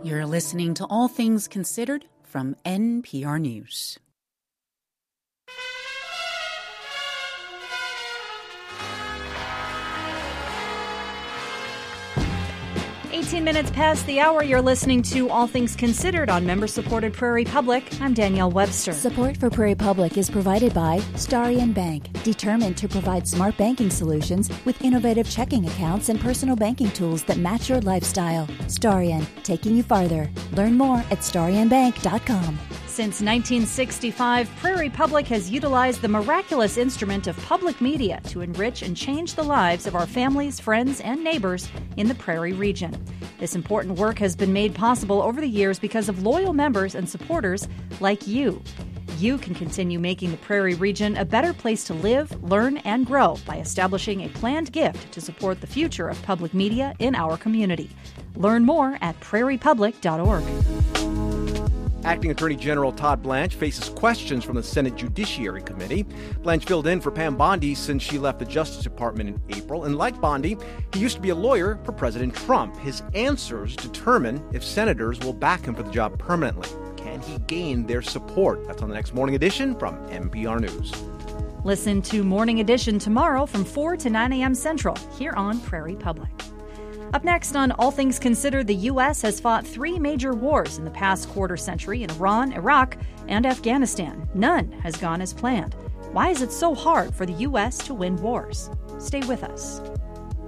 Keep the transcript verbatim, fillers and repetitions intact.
You're listening to All Things Considered from N P R News. eighteen minutes past the hour, you're listening to All Things Considered on member-supported Prairie Public. I'm Danielle Webster. Support for Prairie Public is provided by Starion Bank, determined to provide smart banking solutions with innovative checking accounts and personal banking tools that match your lifestyle. Starion, taking you farther. Learn more at starion bank dot com. Since nineteen sixty-five, Prairie Public has utilized the miraculous instrument of public media to enrich and change the lives of our families, friends, and neighbors in the Prairie region. This important work has been made possible over the years because of loyal members and supporters like you. You can continue making the Prairie region a better place to live, learn, and grow by establishing a planned gift to support the future of public media in our community. Learn more at prairie public dot org. Acting Attorney General Todd Blanche faces questions from the Senate Judiciary Committee. Blanche filled in for Pam Bondi since she left the Justice Department in April. And like Bondi, he used to be a lawyer for President Trump. His answers determine if senators will back him for the job permanently. Can he gain their support? That's on the next Morning Edition from N P R News. Listen to Morning Edition tomorrow from four to nine a.m. Central here on Prairie Public. Up next on All Things Considered, the U S has fought three major wars in the past quarter century in Iran, Iraq, and Afghanistan. None has gone as planned. Why is it so hard for the U S to win wars? Stay with us.